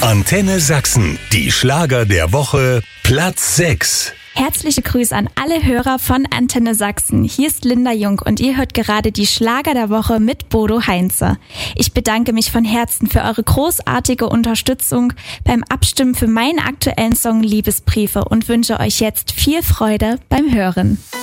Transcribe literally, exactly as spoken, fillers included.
Antenne Sachsen, die Schlager der Woche, Platz sechs. Herzliche Grüße an alle Hörer von Antenne Sachsen. Hier ist Linda Jung und ihr hört gerade die Schlager der Woche mit Bodo Heinze. Ich bedanke mich von Herzen für eure großartige Unterstützung beim Abstimmen für meinen aktuellen Song Liebesbriefe und wünsche euch jetzt viel Freude beim Hören.